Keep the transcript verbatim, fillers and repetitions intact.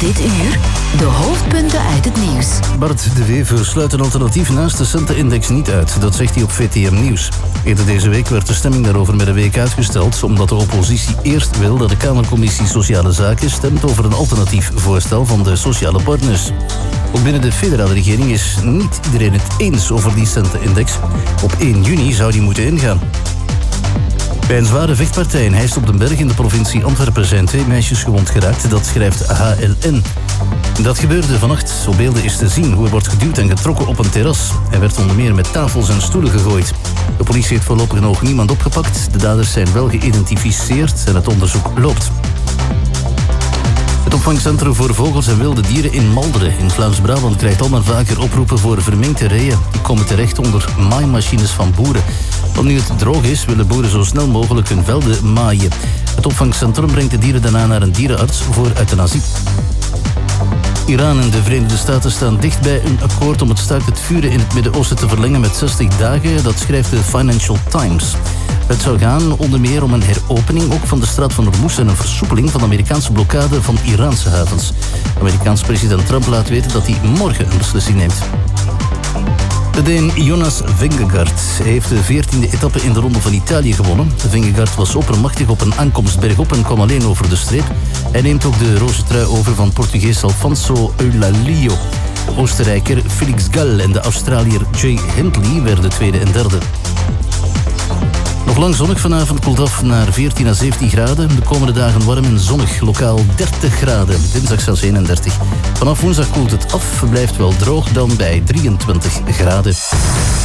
Dit uur de hoofdpunten uit het nieuws. Bart de Wever sluit een alternatief naast de Centen-index niet uit. Dat zegt hij op V T M Nieuws. Eerder deze week werd de stemming daarover met een week uitgesteld, omdat de oppositie eerst wil dat de Kamercommissie Sociale Zaken stemt over een alternatief voorstel van de sociale partners. Ook binnen de federale regering is niet iedereen het eens over die Centen-index. Op één juni zou die moeten ingaan. Bij een zware vechtpartij in Heist op den Berg in de provincie Antwerpen zijn twee meisjes gewond geraakt. Dat schrijft H L N. Dat gebeurde vannacht. Op beelden is te zien hoe er wordt geduwd en getrokken op een terras. Hij werd onder meer met tafels en stoelen gegooid. De politie heeft voorlopig nog niemand opgepakt. De daders zijn wel geïdentificeerd en het onderzoek loopt. Het opvangcentrum voor vogels en wilde dieren in Malderen in Vlaams-Brabant krijgt al maar vaker oproepen voor verminkte reeën. Die komen terecht onder maaimachines van boeren. Want nu het droog is, willen boeren zo snel mogelijk hun velden maaien. Het opvangcentrum brengt de dieren daarna naar een dierenarts voor euthanasie. Iran en de Verenigde Staten staan dicht bij een akkoord om het staakt het vuren in het Midden-Oosten te verlengen met zestig dagen. Dat schrijft de Financial Times. Het zou gaan onder meer om een heropening ook van de straat van Hormuz en een versoepeling van de Amerikaanse blokkade van Iraanse havens. Amerikaans president Trump laat weten dat hij morgen een beslissing neemt. De Deen Jonas Vingegaard heeft de veertiende etappe in de Ronde van Italië gewonnen. Vingegaard was oppermachtig op een aankomst bergop en kwam alleen over de streep. Hij neemt ook de roze trui over van Portugees Alfonso Eulalio. De Oostenrijker Felix Gall en de Australiër Jay Hindley werden tweede en derde. Nog lang zonnig vanavond, koelt af naar veertien à zeventien graden. De komende dagen warm en zonnig, lokaal dertig graden. Dinsdag zelfs eenendertig. Vanaf woensdag koelt het af, blijft wel droog dan bij drieëntwintig graden.